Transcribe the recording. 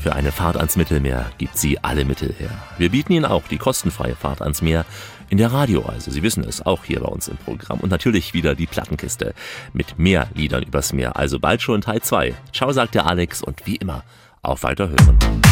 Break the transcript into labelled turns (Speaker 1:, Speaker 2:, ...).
Speaker 1: Für eine Fahrt ans Mittelmeer gibt sie alle Mittel her. Wir bieten Ihnen auch die kostenfreie Fahrt ans Meer in der Radioreise. Sie wissen es, auch hier bei uns im Programm. Und natürlich wieder die Plattenkiste mit mehr Liedern übers Meer. Also bald schon Teil 2. Ciao, sagt der Alex und wie immer auf Weiterhören.